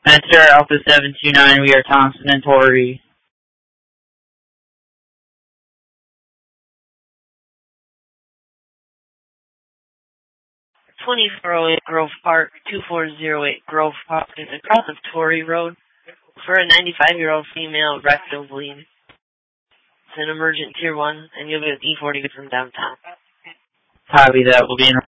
Enter Alpha 729, we are Thompson and Torrey. 2408 Grove Park, 2408 Grove Park is across of Torrey Road for a 95-year-old female rectal bleed. It's an emergent tier 1, and you'll get an E40 from downtown. Copy that. We'll be in